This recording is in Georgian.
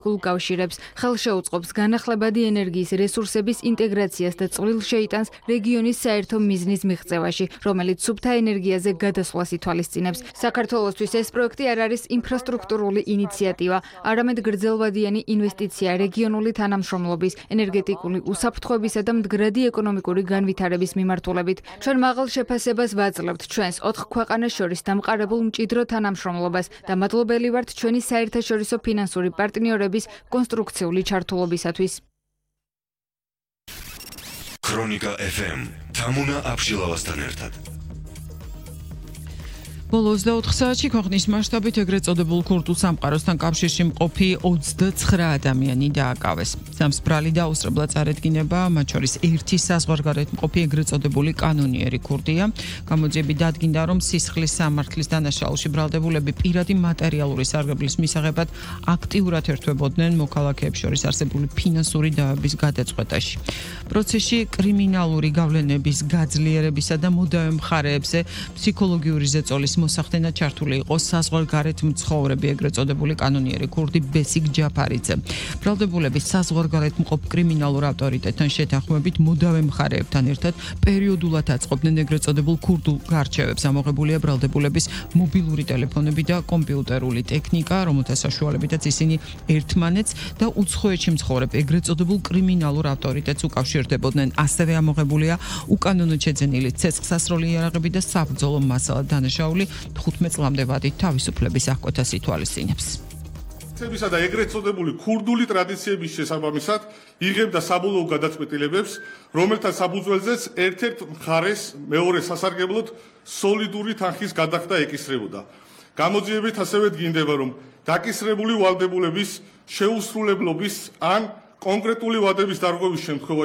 კავშირებს, ხელშეუწყობს განახლებადი ენერგიის რესურსების ინტეგრაციას და წვრილ შეიტანს რეგიონის საერთო მიზნის მიღწევაში, რომელიც სუფთა ენერგიაზე გადასვლას ითვალისწინებს. საქართველოსთვის ეს პროექტი არ არის ინფრასტრუქტურული ინიციატივა, არამედ გრძელვადიანი ინვესტიცია რეგიონული თანამშრომლობის, ენერგეტიკული უსაფრთხოებისა და მდგრადი ეკონომიკური განვითარების მიმართულებით. ჩვენ მაღალ შეფასებას ვაძლევთ ჩვენს 4 ქვეყანას შორის დამყარებულ მჭიდრო თანამშრომლობას და მადლობელი ვართ ჩვენი საერთაშორისო ფინანსური პარტნიორების კონსტრუქციული ჩართულობისათვის. ქრონიკა FM თამუნა აბშილავასთან ერთად. ბოლო 24 საათში ქვეყნის მასშტაბით ეგრეთ წოდებულ ქურთულ სამყაროსთან კავშირში მყოფი 29 ადამიანი დააკავეს. სამსბრალი დაუსწრებლად წარედგინება, მათ შორის ერთი საზღვარგარეთ მყოფი ეგრეთ წოდებული კანონიერი ქურდია. გამოძიები დადგინდა, რომ სისხლის სამართლის დანაშაულში ბრალდებულები პირადი მატერიალური სარგებლის მისაღებად აქტიურად ერთვებოდნენ მოქალაქეებს შორის არსებული ფინანსური დავების გადაწყვეტაში. პროცესში კრიმინალური გავლენების გაძლიერებისა და მოდავე მხარეებზე ფსიქოლოგიური ზეწოლის მოსახდენად ჩართული იყო საზღვარგარეთ მცხოვრები ეგრეთ წოდებული კანონიერი ქურდი ბესիկ ჯაფარიძე. ბრალდებულების საზღვარგარეთ მყოფ კრიმინალურ ავტორიტეტთან შეთანხმებით მოდავე მხარეებთან ერთად პერიოდულად აწყობდნენ ეგრეთ წოდებულ ქურდულ გარჩევებს. ამოღებულია ბრალდებულების მობილური ტელეფონები და კომპიუტერული ტექნიკა, რომელთა საშუალებითაც ისინი ერთმანეთს და უცხოეთში მცხოვრებ ეგრეთ წოდებულ კრიმინალურ ავტორიტეტს უკავშირდებოდნენ. ასევე ამოღებულია უკანონოდ შეძენილი ცეცხლსასროლი იარაღები და საბრძოლო მასალა დანაშაული 15 წლამდე ვადით თავისუფლების აღკვეთას ითვალისწინებს. ცებისა და ეგრეთ წოდებული ქურდული ტრადიციების შესაბამისად იღებდა საბოლოო გადაწყვეტილებებს, რომელთა საფუძველზეც ერთ-ერთ მხარეს მეორე სასარგებლოდ სოლიდური თანხის გადახდა ეკისრებოდა. გამოძიებით ასევე დგინდება, რომ დაკისრებული ვალდებულების შეუსრულებლობის ან კონკრეტული ვადების დარღვევის შემთხვევაში